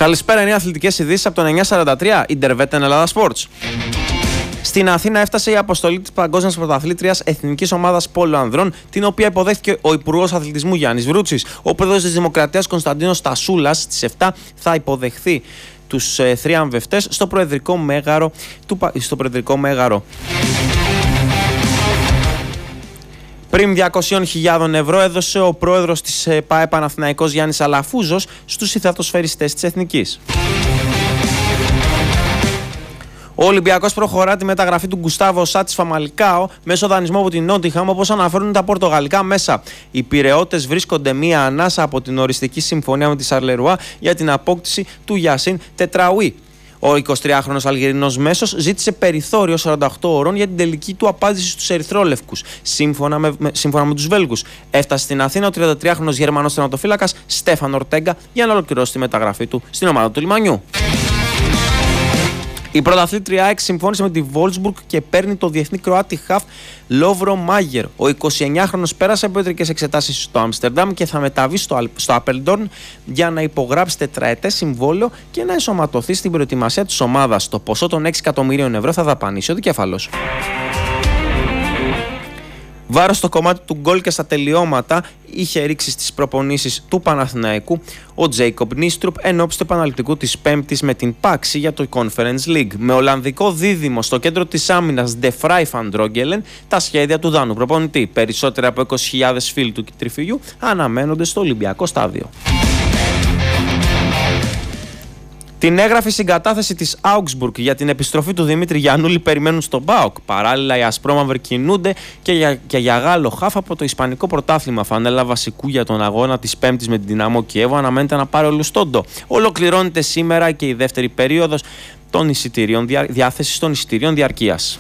Καλησπέρα, είναι οι αθλητικές ειδήσεις από το 943 Ιντερβέτεν Ελλάδα Sports. Στην Αθήνα έφτασε η αποστολή της Παγκόσμιας Πρωταθλήτριας Εθνικής Ομάδας Πόλο Ανδρών, την οποία υποδέχθηκε ο Υπουργός Αθλητισμού Γιάννης Βρούτσης. Ο πρόεδρος της Δημοκρατίας Κωνσταντίνος Τασούλας στις 7 θα υποδεχθεί τους θριαμβευτές στο Προεδρικό Μέγαρο. Πριν 200.000 ευρώ έδωσε ο πρόεδρος της ΠΑΕ Παναθηναϊκός Γιάννης Αλαφούζος στους ηθεατοσφαιριστές της Εθνικής. Ο Ολυμπιακός προχωρά τη μεταγραφή του Γκουστάβο Σάτης Φαμαλικάο μέσω δανεισμού από την Νότιχαμ, όπως αναφέρουν τα πορτογαλικά μέσα. Οι Πειραιώτες βρίσκονται μία ανάσα από την οριστική συμφωνία με τη Σαρλερουά για την απόκτηση του Γιασίν Τετραουί. Ο 23χρονος Αλγερινός μέσος ζήτησε περιθώριο 48 ώρων για την τελική του απάντηση στους Ερυθρόλευκους. Σύμφωνα με τους Βέλγους, έφτασε στην Αθήνα ο 33χρονος Γερμανός τερματοφύλακας Στέφαν Ορτέγκα για να ολοκληρώσει τη μεταγραφή του στην ομάδα του Λιμανιού. Η πρωταθλήτρια ΑΕΚ συμφώνησε με τη Βόλσμπουργκ και παίρνει το διεθνή Κροάτι χαφ Λόβρο Μάγερ. Ο 29χρονος πέρασε από ιατρικές εξετάσεις στο Άμστερνταμ και θα μεταβεί στο Απελντόρν για να υπογράψει τετραετές συμβόλαιο και να ενσωματωθεί στην προετοιμασία της ομάδας. Το ποσό των 6 εκατομμυρίων ευρώ θα δαπανίσει ο δικέφαλος. Βάρος στο κομμάτι του γκολ και στα τελειώματα είχε ρίξει στις προπονήσεις του Παναθηναϊκού ο Τζέικομπ Νίστρουπ ενώπιση του επαναληπτικού της Πέμπτης με την Πάξη για το Conference League. Με Ολλανδικό δίδυμο στο κέντρο της άμυνας De Vrij van Drongelen, τα σχέδια του Δάνου προπονητή. Περισσότερα από 20.000 φίλοι του τριφυλιού αναμένονται στο Ολυμπιακό στάδιο. Την έγραφη συγκατάθεση της Augsburg για την επιστροφή του Δημήτρη Γιαννούλη περιμένουν στον ΠΑΟΚ. Παράλληλα, οι ασπρόμαυροι κινούνται και για Γάλλο χαφ από το Ισπανικό Πρωτάθλημα. Φανέλα βασικού για τον αγώνα της Πέμπτης με την Δυναμό Κιέβο αναμένεται να πάρει ο Λουστόντο. Ολοκληρώνεται σήμερα και η δεύτερη περίοδος των διάθεσης των εισιτηρίων διαρκείας.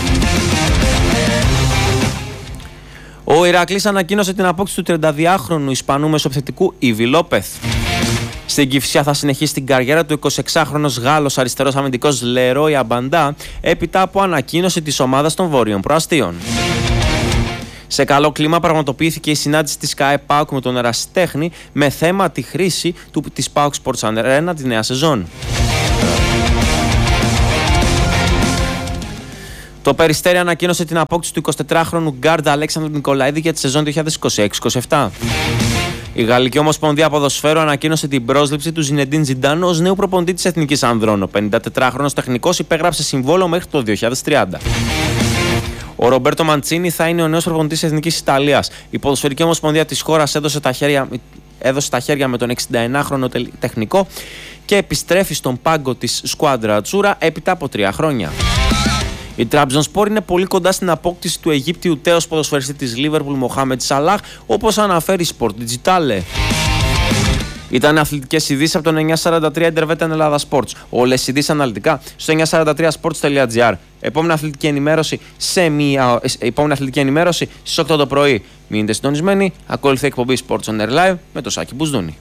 Ο Ηρακλής ανακοίνωσε την απόκτηση του 32χρονου Ισπανού μεσοεπιθετικού Ιβι Λόπεθ. Στην Κηφισιά θα συνεχίσει την καριέρα του 26χρονος Γάλλος αριστερός αμυντικός Λερόι Αμπαντά έπειτα από ανακοίνωση της ομάδας των Βόρειων Προαστίων. Σε καλό κλίμα πραγματοποιήθηκε η συνάντηση της ΚΑΕ ΠΑΟΚ με τον ερασιτέχνη με θέμα τη χρήση της ΠΑΟΚ Sports Arena τη νέα σεζόν. Το Περιστέρι ανακοίνωσε την απόκτηση του 24χρονου γκάρντα Αλέξανδρου Νικολαίδη για τη σεζόν 2026-27. Η Γαλλική Ομοσπονδία Ποδοσφαίρου ανακοίνωσε την πρόσληψη του Ζινεντίν Ζιντάν ως νέου προπονητή της Εθνικής Ανδρών. Ο 54χρονος τεχνικός υπέγραψε συμβόλαιο μέχρι το 2030. Ο Ρομπέρτο Μαντσίνι θα είναι ο νέος προπονητής της Εθνικής Ιταλίας. Η Ποδοσφαιρική Ομοσπονδία της χώρας έδωσε τα χέρια με τον 61χρονο τεχνικό και επιστρέφει στον πάγκο της Σκουάντρα Ατσούρα έπειτα από 3 χρόνια. Η Τραμπζονσπόρ είναι πολύ κοντά στην απόκτηση του Αιγύπτιου τέος ποδοσφαιριστή της Λίβερπουλ Μοχάμετ Σαλάχ, όπως αναφέρει Sport Digitale. Ήταν αθλητικές ειδήσεις από το 943 Ιντερβέτεν Ελλάδα Sports. Όλες οι ειδήσεις αναλυτικά στο 943sports.gr. Επόμενη αθλητική ενημέρωση στις 8 το πρωί. Μείνετε συντονισμένοι. Ακολουθεί εκπομπή Sports on Air Live με το Σάκη Μπουσδούνη.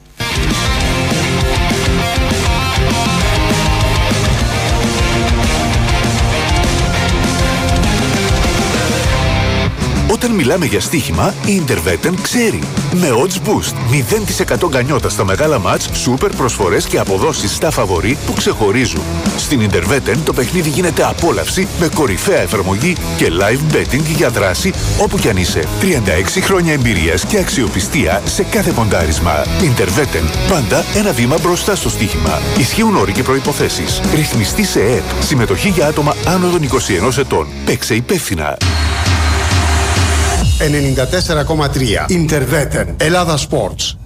Όταν μιλάμε για στοίχημα, η Interveten ξέρει. Με odds boost, 0% γκανιότα στα μεγάλα μάτς, σούπερ προσφορές και αποδόσεις στα φαβορί που ξεχωρίζουν. Στην Interveten το παιχνίδι γίνεται απόλαυση με κορυφαία εφαρμογή και live betting για δράση όπου κι αν είσαι. 36 χρόνια εμπειρίας και αξιοπιστία σε κάθε ποντάρισμα. Interveten, πάντα ένα βήμα μπροστά στο στοίχημα. Ισχύουν όροι και προϋποθέσεις. Ρυθμιστή σε ΕΕΠ. Συμμετοχή για άτομα άνω των 21 ετών. Παίξε υπεύθυνα. 94,3 Ιντερβέτεν Ελλάδα Sports.